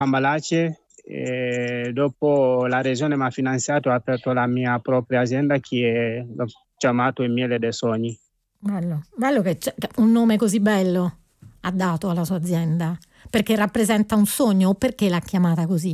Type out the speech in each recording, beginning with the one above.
Cambalace, e dopo la regione mi ha finanziato, ho aperto la mia propria azienda che l'ho chiamato Il Miele dei Sogni. Bello, bello che c'è un nome così bello ha dato alla sua azienda, perché rappresenta un sogno o perché l'ha chiamata così?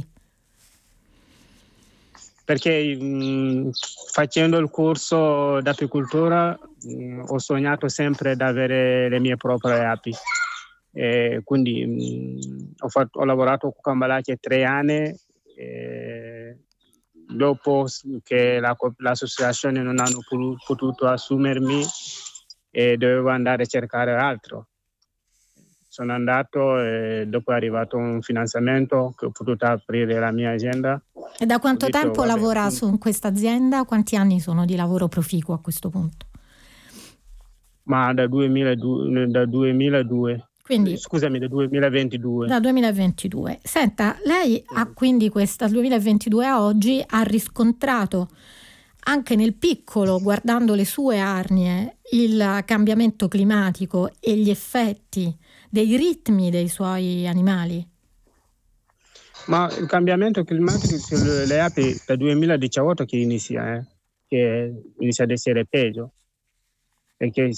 Perché facendo il corso d'apicoltura ho sognato sempre di avere le mie proprie api. E quindi ho lavorato con Cambalache 3 anni. E dopo che l'associazione non hanno potuto assumermi e dovevo andare a cercare altro. Sono andato e dopo è arrivato un finanziamento che ho potuto aprire la mia azienda. E da Ho quanto detto, tempo vabbè, lavora in questa azienda? Quanti anni sono di lavoro proficuo a questo punto? ma da 2002, Quindi scusami, da 2022. da 2022. Senta, lei ha quindi dal 2022 a oggi ha riscontrato anche nel piccolo, guardando le sue arnie, il cambiamento climatico e gli effetti dei ritmi dei suoi animali? Ma il cambiamento climatico sulle api dal 2018 che inizia ad essere peggio, perché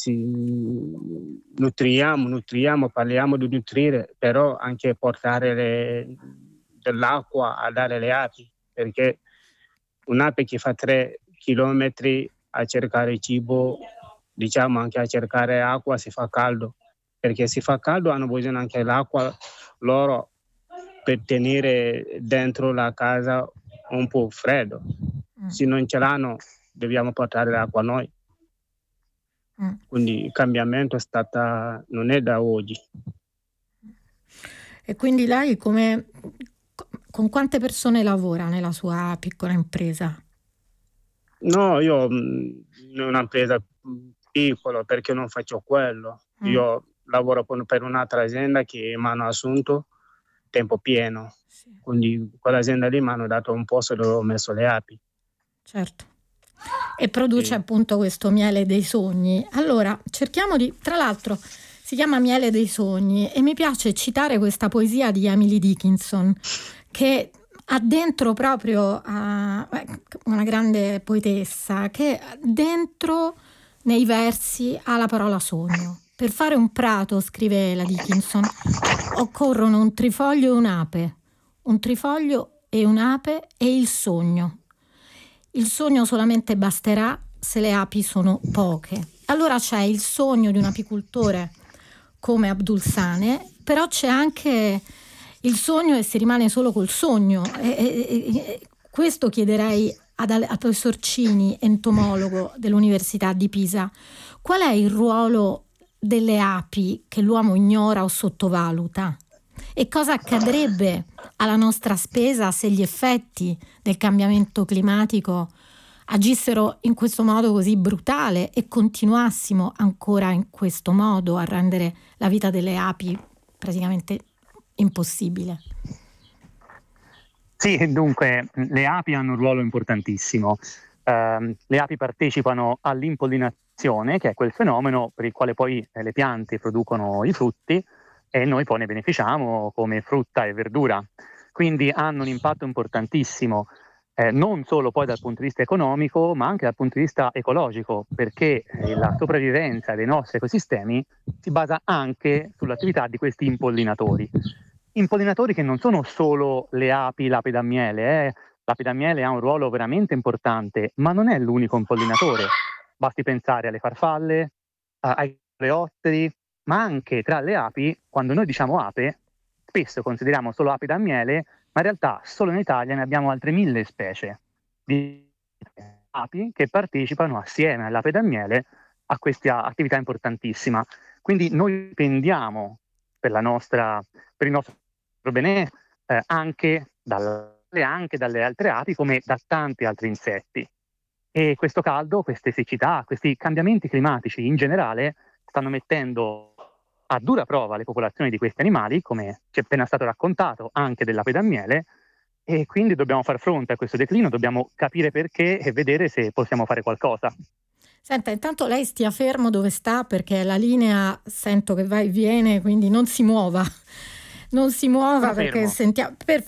nutriamo, parliamo di nutrire, però anche portare dell'acqua a dare le api, perché un'ape che fa 3 chilometri a cercare cibo, diciamo anche a cercare acqua, si fa caldo, perché si fa caldo hanno bisogno anche dell'acqua loro per tenere dentro la casa un po' freddo. Se non ce l'hanno dobbiamo portare l'acqua noi. Quindi il cambiamento non è da oggi. E quindi lei con quante persone lavora nella sua piccola impresa? No, io una impresa piccola perché non faccio quello. Io lavoro per un'altra azienda che mi hanno assunto tempo pieno. Sì. Quindi quell'azienda lì mi hanno dato un posto dove ho messo le api. Certo. E produce appunto questo miele dei sogni. Allora, cerchiamo tra l'altro si chiama Miele dei Sogni e mi piace citare questa poesia di Emily Dickinson che ha dentro proprio una grande poetessa che dentro nei versi ha la parola sogno. Per fare un prato, scrive la Dickinson, occorrono un trifoglio e un'ape, un trifoglio e un'ape e il sogno. Il sogno solamente basterà se le api sono poche. Allora c'è il sogno di un apicoltore come Abdul Sane, però c'è anche il sogno e si rimane solo col sogno. E questo chiederei al professor Cini, entomologo dell'Università di Pisa. Qual è il ruolo delle api che l'uomo ignora o sottovaluta? E cosa accadrebbe alla nostra spesa se gli effetti del cambiamento climatico agissero in questo modo così brutale e continuassimo ancora in questo modo a rendere la vita delle api praticamente impossibile? Sì, dunque, le api hanno un ruolo importantissimo. Le api partecipano all'impollinazione, che è quel fenomeno per il quale poi le piante producono i frutti e noi poi ne beneficiamo come frutta e verdura. Quindi hanno un impatto importantissimo, non solo poi dal punto di vista economico, ma anche dal punto di vista ecologico, perché la sopravvivenza dei nostri ecosistemi si basa anche sull'attività di questi impollinatori. Impollinatori che non sono solo le api, l'ape da miele. L'ape da miele ha un ruolo veramente importante, ma non è l'unico impollinatore. Basti pensare alle farfalle, ai coleotteri, ma anche tra le api, quando noi diciamo ape, spesso consideriamo solo api da miele, ma in realtà solo in Italia ne abbiamo altre 1000 specie di api che partecipano assieme all'ape da miele a questa attività importantissima. Quindi noi dipendiamo per il nostro benessere anche dalle altre api come da tanti altri insetti. E questo caldo, queste siccità, questi cambiamenti climatici in generale stanno mettendo a dura prova le popolazioni di questi animali, come ci è appena stato raccontato, anche dell'ape da miele, e quindi dobbiamo far fronte a questo declino, dobbiamo capire perché e vedere se possiamo fare qualcosa. Senta, intanto lei stia fermo dove sta perché la linea sento che va e viene, quindi non si muova. non si muova Sono perché fermo. sentiamo.